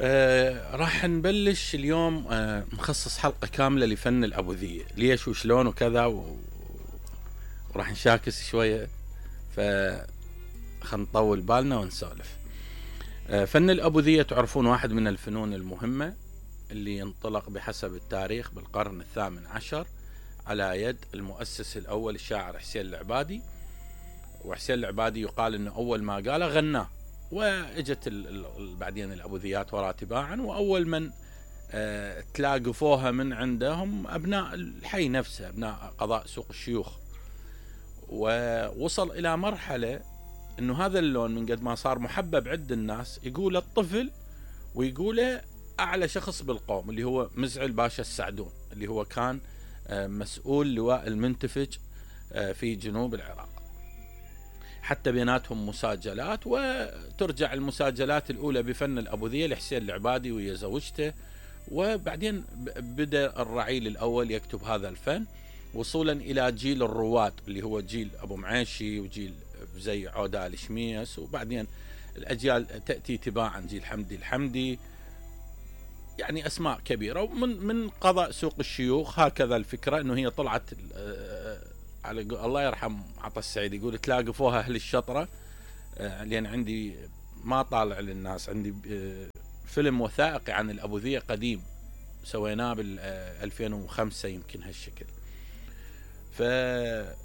راح نبلش اليوم مخصص حلقة كاملة لفن الأبوذية، ليش وشلون وكذا وراح نشاكس شوية، نطول بالنا ونسولف. فن الأبوذية تعرفون واحد من الفنون المهمة اللي ينطلق بحسب التاريخ بالقرن الثامن عشر على يد المؤسس الأول الشاعر حسين العبادي. وحسين العبادي يقال أنه أول ما قاله غناه، واجت بعدين الأبوذيات وراء تباعا، وأول من تلاقفوها من عندهم أبناء الحي نفسه، أبناء قضاء سوق الشيوخ. ووصل إلى مرحلة أنه هذا اللون من قد ما صار محبب عند الناس يقول الطفل ويقوله أعلى شخص بالقوم، اللي هو مزعل باشا السعدون، اللي هو كان مسؤول لواء المنتفج في جنوب العراق. حتى بيناتهم مساجلات، وترجع المساجلات الأولى بفن الأبوذية لحسين العبادي ويا زوجته، وبعدين بدأ الرعيل الأول يكتب هذا الفن وصولا إلى جيل الرواد اللي هو جيل أبو معيشي وجيل زي عودال شميس، وبعدين الأجيال تأتي تباعا، جيل حمدي الحمدي، يعني أسماء كبيرة. ومن قضاء سوق الشيوخ هكذا الفكرة أنه هي طلعت على الله يرحم عطا السعيد يقول تلاقفوها أهل الشطرة، لأن عندي ما طالع للناس، عندي فيلم وثائقي عن الأبوذية قديم سويناه بال 2005 يمكن هالشكل.